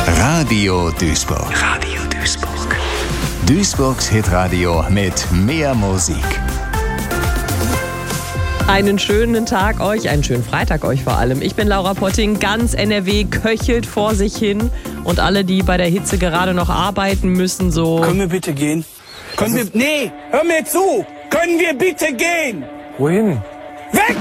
Radio Duisburg. Radio Duisburg. Duisburgs Hitradio mit mehr Musik. Einen schönen Tag euch, einen schönen Freitag euch vor allem. Ich bin Laura Potting, ganz NRW köchelt vor sich hin. Und alle, die bei der Hitze gerade noch arbeiten müssen, so... Können wir bitte gehen? Nee, hör mir zu! Können wir bitte gehen? Wohin? Weg!